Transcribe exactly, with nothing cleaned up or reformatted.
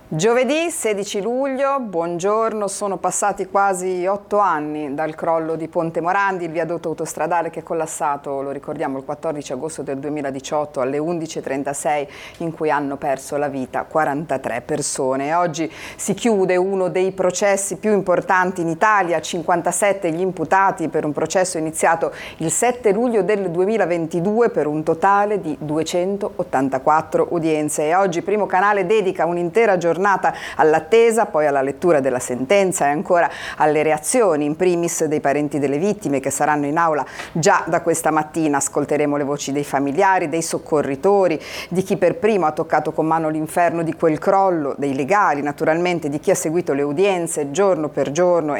Giovedì sedici luglio, buongiorno, sono passati quasi otto anni dal crollo di Ponte Morandi, il viadotto autostradale che è collassato, lo ricordiamo, il quattordici agosto del duemiladiciotto alle undici e trentasei, in cui hanno perso la vita quarantatré persone. E oggi si chiude uno dei processi più importanti in Italia, cinquantasette gli imputati per un processo iniziato il sette luglio del duemilaventidue per un totale di duecentottantaquattro udienze. E oggi Primo Canale dedica un'intera giornata all'attesa, poi alla lettura della sentenza e ancora alle reazioni, in primis dei parenti delle vittime che saranno in aula già da questa mattina. Ascolteremo le voci dei familiari, dei soccorritori, di chi per primo ha toccato con mano l'inferno di quel crollo, dei legali naturalmente, di chi ha seguito le udienze giorno per giorno e